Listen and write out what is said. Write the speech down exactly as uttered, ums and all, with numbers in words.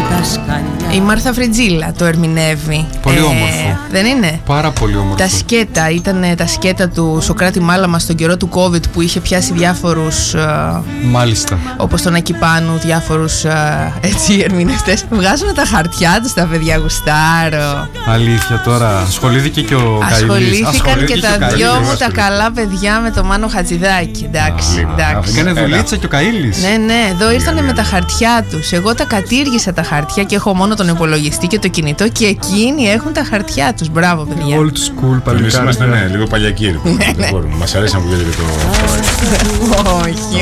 Η Μάρθα Φριτζίλα το ερμηνεύει. Πολύ όμορφο. Δεν είναι? Πάρα πολύ όμορφο. Τα σκέτα, ήταν τα σκέτα του Σωκράτη Μάλαμα στον καιρό του COVID που είχε πιάσει διάφορους. Μάλιστα. Όπως τον Ακιπάνου, διάφορους έτσι ερμηνευτές. Βγάζουν τα χαρτιά τους τα παιδιά, γουστάρω. Αλήθεια τώρα. Ασχολήθηκε και ο Καηλής. Ασχολήθηκαν και, και τα δυο μου τα καλά παιδιά με το Μάνο Χατζηδάκη. Εντάξει, εντάξει. Έκανε δουλίτσα και ο Καηλής. Ναι, ναι, εδώ ήρθανε με τα χαρτιά τους. Εγώ τα κατήργησα τα χαρτιά και έχω μόνο τον υπολογιστή και το κινητό και εκείνοι έχουν τα χαρτιά τους. Μπράβο, παιδιά. Old school, εμείς είμαστε ναι, λίγο παλιακοί. Δεν μπορούμε. Μας αρέσει να βγαίνει το. Όχι.